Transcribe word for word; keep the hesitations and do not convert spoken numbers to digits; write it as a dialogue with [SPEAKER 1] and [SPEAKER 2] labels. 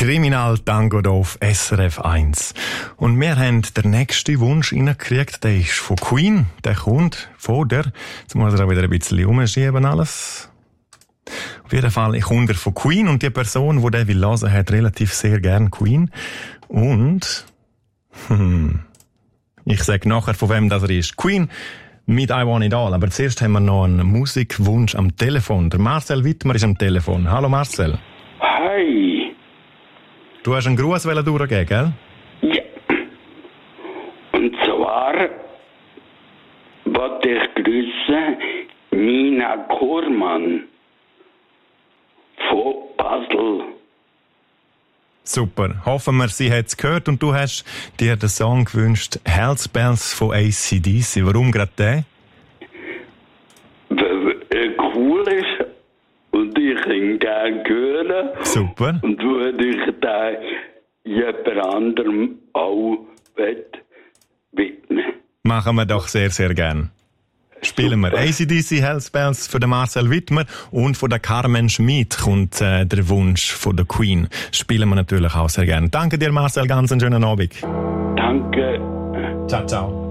[SPEAKER 1] Kriminaltango hier auf S R F eins. Und wir haben den nächsten Wunsch reingekriegt, der ist von Queen. Der kommt von der, jetzt muss er auch wieder ein bisschen umschieben alles. Auf jeden Fall kommt er von Queen und die Person, die den will hören, hat relativ sehr gern Queen. Und, hm, ich sage nachher, von wem das er ist. Queen mit I Want It All. Aber zuerst haben wir noch einen Musikwunsch am Telefon. Der Marcel Wittmer ist am Telefon. Hallo Marcel.
[SPEAKER 2] Hi.
[SPEAKER 1] Du hast einen Gruß durchgeben, gell?
[SPEAKER 2] Ja. Und zwar wollte ich grüßen Nina Kormann von Basel.
[SPEAKER 1] Super. Hoffen wir, sie hat es gehört und du hast dir den Song gewünscht, Hells Bells von A C D C. Warum gerade der?
[SPEAKER 2] Weil er cool ist und ich ihn gerne hören.
[SPEAKER 1] Super.
[SPEAKER 2] Und würde ich da jemand anderem auch widmen.
[SPEAKER 1] Machen wir doch sehr, sehr gern. Spielen wir A C D C Hells Bells von Marcel Wittmer und von der Carmen Schmid kommt äh, der Wunsch von der Queen. Spielen wir natürlich auch sehr gern. Danke dir Marcel, ganz einen schönen Abend.
[SPEAKER 2] Danke.
[SPEAKER 1] Ciao, ciao.